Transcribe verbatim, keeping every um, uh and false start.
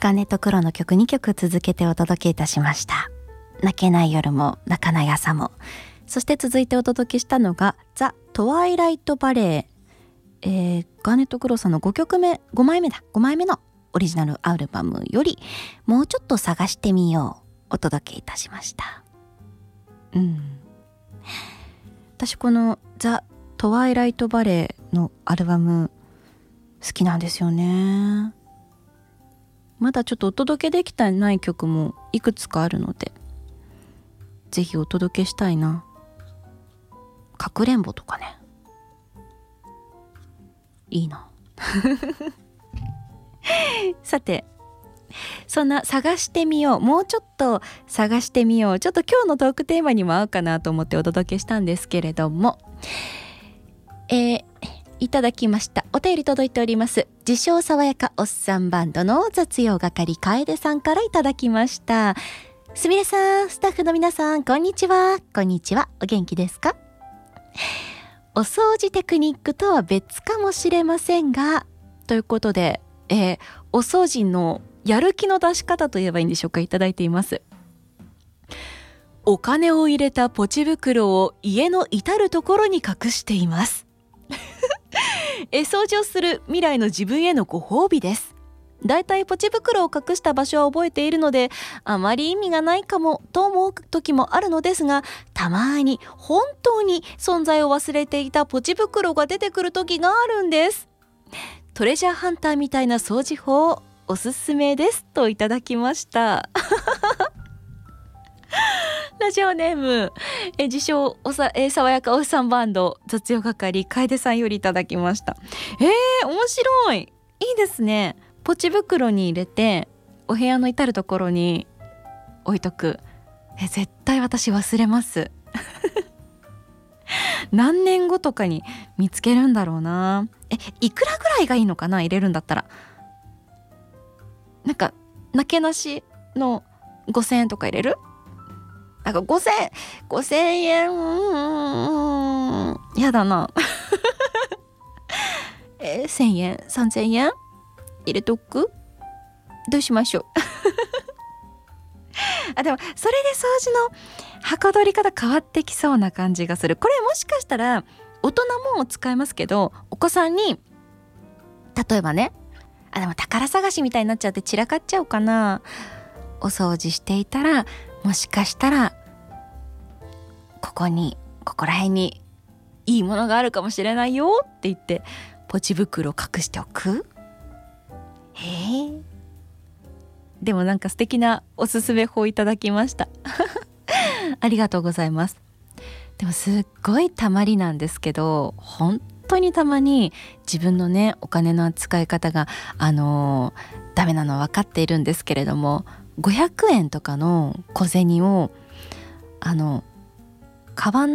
茜と黒の曲にきょく続けてお届けいたしました。泣けない夜も泣かない朝も。そして続いてお届けしたのがザ・トワイライトバレー、えー、ガーネット・クローさんのごきょくめごまいめだごまいめのオリジナルアルバムよりもうちょっと探してみようお届けいたしました。うん私このザ・トワイライトバレーのアルバム好きなんですよね。まだちょっとお届けできてない曲もいくつかあるのでぜひお届けしたいな。かくれんぼとかねいいなさてそんな探してみようもうちょっと探してみようちょっと今日のトークテーマにも合うかなと思ってお届けしたんですけれども、えー、いただきましたお便り届いております。自称爽やかおっさんバンドの雑用係楓さんからいただきました。すみれさん、スタッフの皆さん、こんにちは。こんにちは。お元気ですか？お掃除テクニックとは別かもしれませんが、ということで、えー、お掃除のやる気の出し方といえばいいんでしょうか、いただいています。お金を入れたポチ袋を家の至るところに隠しています。え掃除をする未来の自分へのご褒美です。だいたいポチ袋を隠した場所は覚えているのであまり意味がないかもと思う時もあるのですが、たまに本当に存在を忘れていたポチ袋が出てくる時があるんです。トレジャーハンターみたいな掃除法おすすめですといただきましたラジオネームえ自称おさ、えー、爽やかおじさんバンド雑用係楓さんよりいただきました。えー、面白い、いいですね。ポチ袋に入れてお部屋の至るところに置いとく。え絶対私忘れます何年後とかに見つけるんだろうな。えいくらぐらいがいいのかな、入れるんだったら。なんかなけなしのごせんえんとか入れる？なんかごせんごせんえんうーんやだなえー、せんえんさんぜんえん入れとく？どうしましょうあでもそれで掃除のはかどり方変わってきそうな感じがする。これもしかしたら大人も使えますけど、お子さんに例えばね、あでも宝探しみたいになっちゃって散らかっちゃうかな。お掃除していたらもしかしたらここにここら辺にいいものがあるかもしれないよって言ってポチ袋を隠しておく。へえ、でもなんか素敵なおすすめ法いただきましたありがとうございます。でもすっごいたまりなんですけど、本当にたまに自分のねお金の扱い方があのー、ダメなのは分かっているんですけれども、ごひゃくえんとかの小銭をあのカバン